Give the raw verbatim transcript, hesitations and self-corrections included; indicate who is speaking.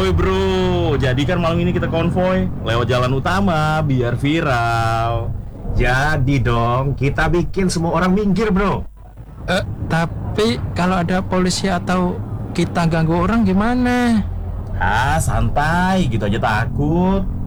Speaker 1: Woi bro, jadi kan malam ini kita konvoy lewat jalan utama biar viral.
Speaker 2: Jadi dong, kita bikin semua orang minggir bro.
Speaker 3: Eh, tapi kalau ada polisi atau kita ganggu orang gimana?
Speaker 1: Ah santai, gitu aja takut.